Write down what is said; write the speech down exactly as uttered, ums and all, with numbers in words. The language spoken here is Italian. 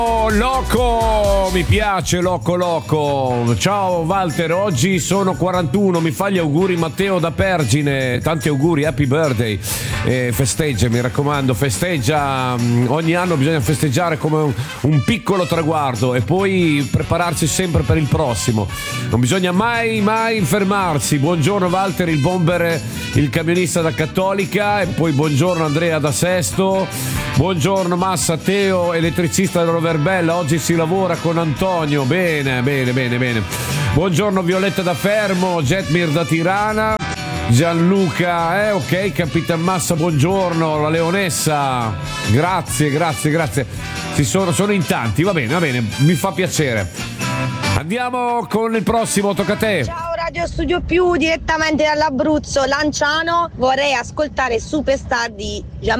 Loco, mi piace Loco Loco. Ciao Walter, oggi sono quarantuno, mi fa gli auguri Matteo da Pergine. Tanti auguri, happy birthday. Eh, festeggia, mi raccomando, festeggia. Ogni anno bisogna festeggiare come un, un piccolo traguardo e poi prepararsi sempre per il prossimo. Non bisogna mai mai fermarsi. Buongiorno Walter, il bomber, il camionista da Cattolica, e poi buongiorno Andrea da Sesto. Buongiorno Massa, Teo, elettricista da Roverbella. Oggi si lavora con Antonio. Bene, bene, bene, bene. Buongiorno Violetta da Fermo, Jetmir da Tirana, Gianluca, eh, ok, Capitan Massa, buongiorno, la Leonessa. Grazie, grazie, grazie. Si sono, sono in tanti, va bene, va bene, mi fa piacere. Andiamo con il prossimo, tocca a te. Ciao Radio Studio Più, direttamente dall'Abruzzo, Lanciano. Vorrei ascoltare Superstar di Jamaica.